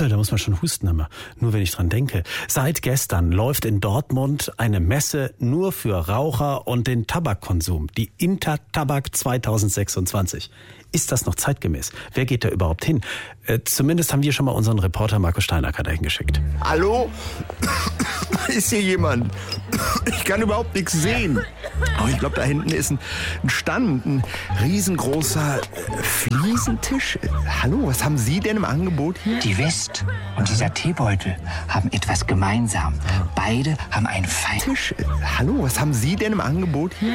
Da muss man schon husten immer. Nur wenn ich dran denke. Seit gestern läuft in Dortmund eine Messe nur für Raucher und den Tabakkonsum. Die Intertabak 2026. Ist das noch zeitgemäß? Wer geht da überhaupt hin? Zumindest haben wir schon mal unseren Reporter Marco Steinacker dahin geschickt. Hallo? Ist hier jemand? Ich kann überhaupt nichts sehen. Aber ich glaube, da hinten ist ein Stand, ein riesengroßer Fliesentisch. Hallo, was haben Sie denn im Angebot hier? Die West und dieser Teebeutel haben etwas gemeinsam. Beide haben einen Feind. Hallo, was haben Sie denn im Angebot hier?